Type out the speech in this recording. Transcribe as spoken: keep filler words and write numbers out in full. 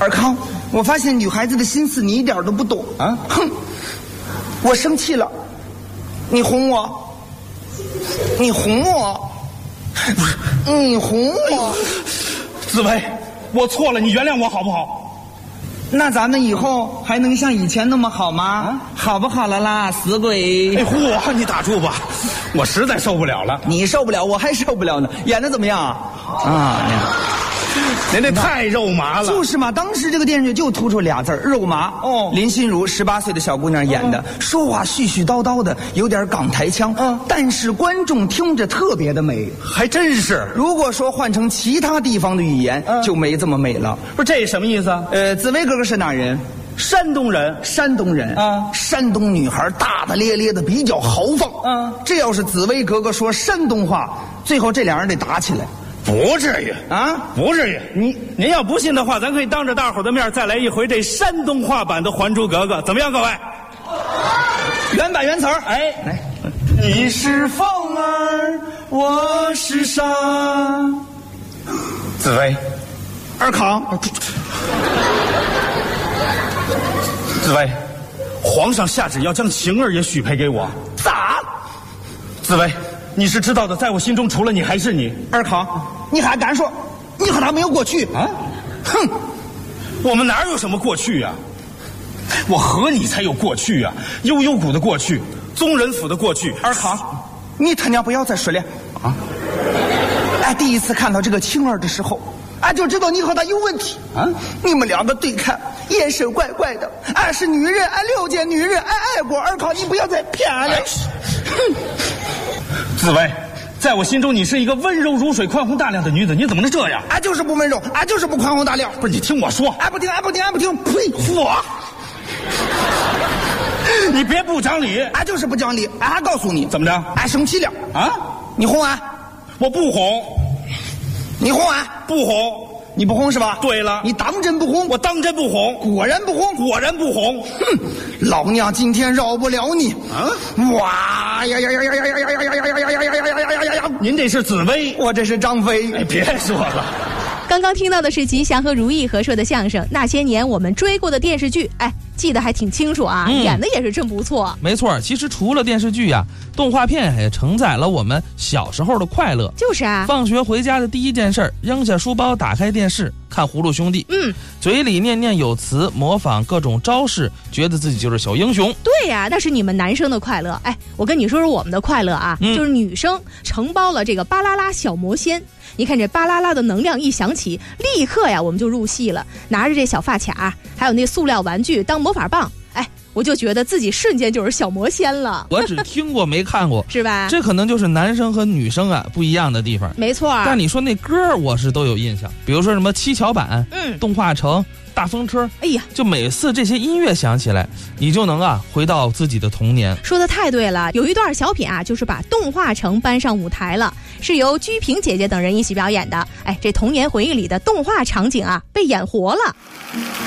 尔康，我发现女孩子的心思你一点都不懂啊！哼，我生气了，你哄我，你哄我，不是你哄我。 紫薇，我错了，你原谅我好不好？ 那咱们以后还能像以前那么好吗？啊、好不好了啦，死鬼！ 哎，嚯，你打住吧，我实在受不了了。 你受不了，我还受不了呢。演的怎么样啊？ 您这太肉麻了。 就是嘛，当时这个电视剧就突出俩字儿肉麻。哦，林心如十八岁的小姑娘演的，哦、说话絮絮叨叨的，有点港台腔。嗯、哦，但是观众听着特别的美， 还真是。 如果说换成其他地方的语言，嗯、就没这么美了。 不是这什么意思啊？ 呃，紫薇哥哥是哪人？ 山东人。 山东人啊，山东女孩大大咧咧的，比较豪放。嗯，这要是紫薇哥哥说山东话，最后这俩人得打起来。 不至于啊， 不至于。 你您要不信的话，咱可以当着大伙的面再来一回这山东话版的《还珠格格》，怎么样，各位？ 原版原词儿，哎，来，你是风儿，我是沙。 紫薇， 尔康， 紫薇，皇上下旨要将晴儿也许配给我。 咋？ 紫薇，你是知道的，在我心中除了你还是你。 尔康，你还敢说你和他没有过去啊？ 哼，我们哪有什么过去呀、啊？我和你才有过去呀、啊！悠悠谷的过去，宗人府的过去。 尔康，你他娘不要再说了啊！哎，第一次看到这个青儿的时候，俺就知道你和他有问题啊！你们两个对看，眼神怪怪的。俺是女人，俺了解女人，俺爱过。尔康，你不要再骗俺了。哼。 紫薇，在我心中你是一个温柔如水、宽宏大量的女子，你怎么能这样？ 俺就是不温柔，俺就是不宽宏大量。 不是，你听我说， 俺不听，俺不听，俺不听。呸！ 我，你别不讲理。 俺就是不讲理。俺还告诉你， 怎么着？ 俺生气了啊！ 你哄俺， 我不哄。 你哄俺， 不哄。 你不哄是吧？ 对了， 你当真不哄？ 我当真不哄。 果然不哄， 果然不哄。 哼，老娘今天饶不了你啊！哇呀呀呀呀呀呀呀呀呀呀呀呀呀呀呀呀呀呀！ 您这是紫薇， 我这是张飞。 哎，别说了。 刚刚听到的是吉祥和如意合说的相声《那些年我们追过的电视剧》，哎，记得还挺清楚啊，嗯、演的也是真不错。 没错，其实除了电视剧呀、啊，动画片也承载了我们小时候的快乐。 就是啊， 放学回家的第一件事，扔下书包，打开电视看《葫芦兄弟》。嗯，嘴里念念有词，模仿各种招式，觉得自己就是小英雄。 对呀、啊，那是你们男生的快乐。哎，我跟你说说我们的快乐啊，嗯、就是女生承包了这个巴啦啦小魔仙。你看这巴啦啦的能量一响起，立刻呀我们就入戏了，拿着这小发卡，还有那塑料玩具当魔法棒，哎，我就觉得自己瞬间就是小魔仙了。 我只听过没看过， 是吧？ 这可能就是男生和女生啊不一样的地方。 没错。 但你说那歌我是都有印象，比如说什么七巧板、嗯，动画城、大风车，哎呀，就每次这些音乐响起来，你就能啊回到自己的童年。 说的太对了，有一段小品啊，就是把动画城搬上舞台了，是由鞠萍姐姐等人一起表演的。哎，这童年回忆里的动画场景啊，被演活了。